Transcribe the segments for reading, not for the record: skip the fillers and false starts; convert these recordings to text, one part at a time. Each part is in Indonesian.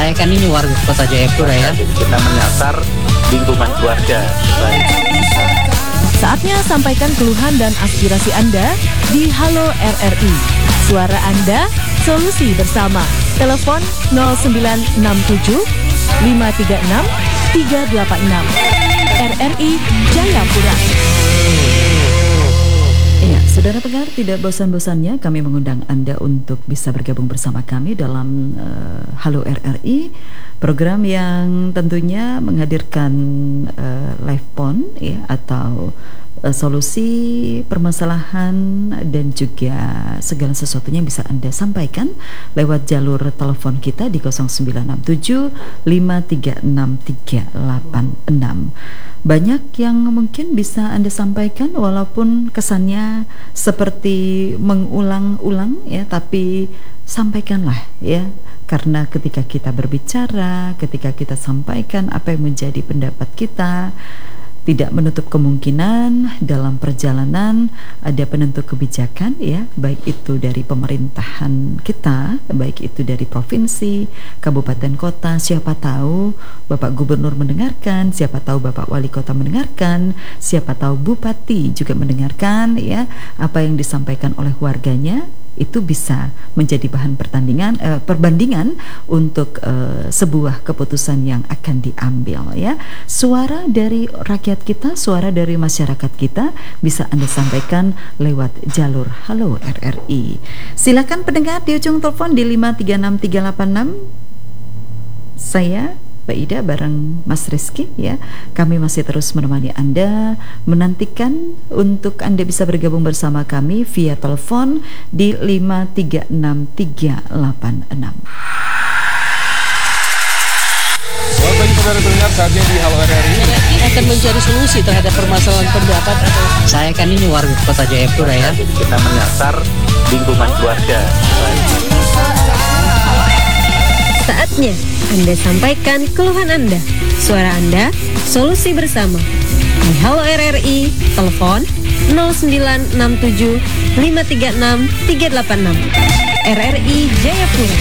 Saya kan ini warga Kota Jayapura ya. Jadi kita menyasar lingkungan keluarga. Saatnya sampaikan keluhan dan aspirasi Anda di Halo RRI. Suara Anda, solusi bersama. Telepon 0967 536 386. RRI Jayapura. Ya, saudara pendengar, tidak bosan-bosannya kami mengundang Anda untuk bisa bergabung bersama kami dalam Halo RRI, program yang tentunya menghadirkan live phone ya, atau solusi permasalahan dan juga segala sesuatunya bisa Anda sampaikan lewat jalur telepon kita di 0967 536 386. Banyak yang mungkin bisa Anda sampaikan walaupun kesannya seperti mengulang-ulang ya, tapi sampaikanlah ya. Karena ketika kita berbicara, ketika kita sampaikan apa yang menjadi pendapat kita, tidak menutup kemungkinan dalam perjalanan ada penentu kebijakan ya, baik itu dari pemerintahan kita, baik itu dari provinsi, kabupaten, kota. Siapa tahu Bapak Gubernur mendengarkan, siapa tahu Bapak Wali Kota mendengarkan, siapa tahu Bupati juga mendengarkan ya, apa yang disampaikan oleh warganya. Itu bisa menjadi bahan perbandingan untuk sebuah keputusan yang akan diambil ya. Suara dari rakyat kita, suara dari masyarakat kita bisa Anda sampaikan lewat jalur Halo RRI. Silakan pendengar di ujung telepon di 536386. Saya Mbak Ida bareng Mas Rizky ya. Kami masih terus menemani Anda, menantikan untuk Anda bisa bergabung bersama kami via telepon di 536386. Selamat pagi saudara pendengar, saatnya di Halo RRI Akan mencari solusi terhadap permasalahan pendapat atau saya kan ini warga Kota Jayapura ya. Jadi kita menyasar lingkungan keluarga. Saatnya Anda sampaikan keluhan Anda. Suara Anda, solusi bersama. Di Halo RRI, telepon 0967 536 386. RRI Jayapura.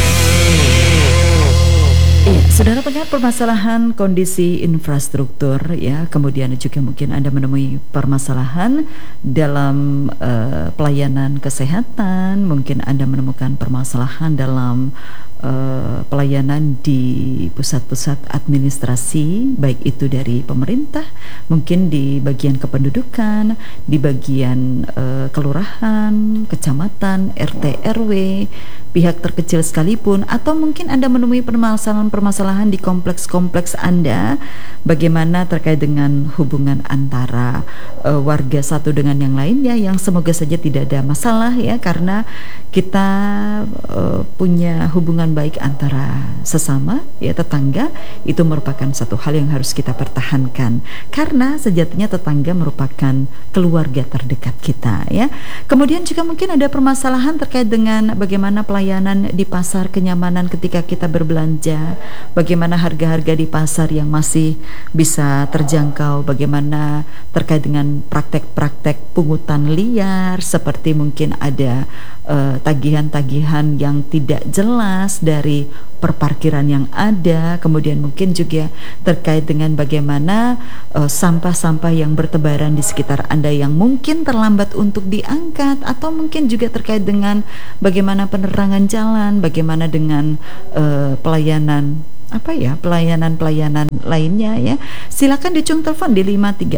Iya, saudara pendengar, permasalahan kondisi infrastruktur ya, kemudian juga mungkin Anda menemui permasalahan dalam pelayanan kesehatan, mungkin Anda menemukan permasalahan dalam pelayanan di pusat-pusat administrasi, baik itu dari pemerintah, mungkin di bagian kependudukan, di bagian kelurahan, kecamatan, RT, RW, pihak terkecil sekalipun, atau mungkin Anda menemui permasalahan di kompleks-kompleks Anda, bagaimana terkait dengan hubungan antara warga satu dengan yang lainnya, yang semoga saja tidak ada masalah ya, karena kita punya hubungan baik antara sesama ya, tetangga. Itu merupakan satu hal yang harus kita pertahankan, karena sejatinya tetangga merupakan keluarga terdekat kita ya. Kemudian juga mungkin ada permasalahan terkait dengan bagaimana pelayanan di pasar, kenyamanan ketika kita berbelanja, bagaimana harga-harga di pasar yang masih bisa terjangkau, bagaimana terkait dengan praktek-praktek pungutan liar, seperti mungkin ada tagihan-tagihan yang tidak jelas dari perparkiran yang ada. Kemudian mungkin juga terkait dengan bagaimana sampah-sampah yang bertebaran di sekitar Anda yang mungkin terlambat untuk diangkat, atau mungkin juga terkait dengan bagaimana penerangan jalan, bagaimana dengan pelayanan pelayanan lainnya ya. Silakan di ujung telepon di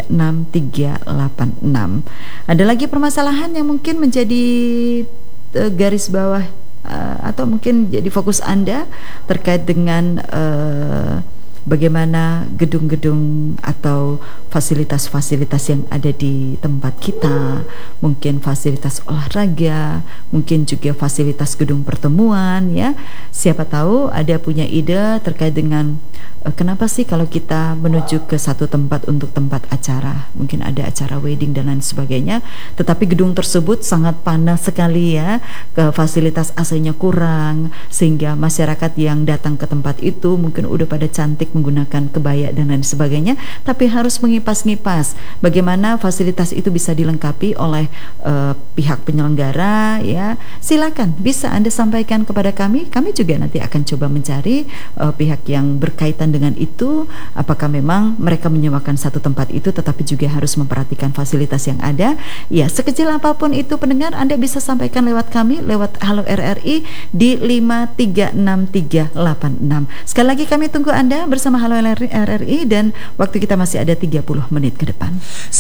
536386. Ada lagi permasalahan yang mungkin menjadi garis bawah atau mungkin jadi fokus Anda terkait dengan bagaimana gedung-gedung atau fasilitas-fasilitas yang ada di tempat kita, mungkin fasilitas olahraga, mungkin juga fasilitas gedung pertemuan ya. Siapa tahu ada punya ide terkait dengan kenapa sih kalau kita menuju ke satu tempat untuk tempat acara, mungkin ada acara wedding dan lain sebagainya, tetapi gedung tersebut sangat panas sekali ya, ke fasilitas AC-nya kurang, sehingga masyarakat yang datang ke tempat itu mungkin udah pada cantik menggunakan kebaya dan lain sebagainya, tapi harus mengipas-ngipas. Bagaimana fasilitas itu bisa dilengkapi oleh pihak penyelenggara ya? Silakan bisa Anda sampaikan kepada kami juga nanti akan coba mencari pihak yang berkaitan dengan itu, apakah memang mereka menyewakan satu tempat itu tetapi juga harus memperhatikan fasilitas yang ada. Ya, sekecil apapun itu pendengar, Anda bisa sampaikan lewat kami, lewat Halo RRI di 53636. Sekali lagi kami tunggu Anda bersama Halo RRI, dan waktu kita masih ada 30 menit ke depan.